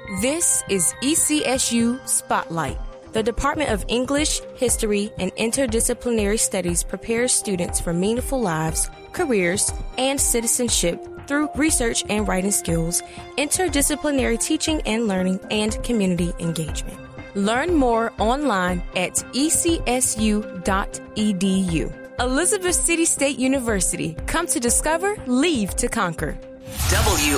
This is ECSU Spotlight. The Department of English, History, and Interdisciplinary Studies prepares students for meaningful lives, careers, and citizenship through research and writing skills, interdisciplinary teaching and learning, and community engagement. Learn more online at ecsu.edu. Elizabeth City State University. Come to discover, leave to conquer. WORD